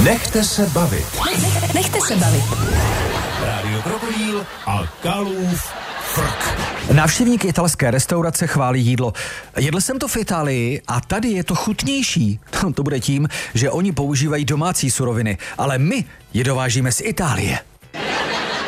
Nechte se bavit. Nechte se bavit. Rádio Krokodýl a Kalův frk. Návštěvník italské restaurace chválí jídlo. Jedl jsem to v Itálii a tady je to chutnější. To bude tím, že oni používají domácí suroviny, ale my je dovážíme z Itálie.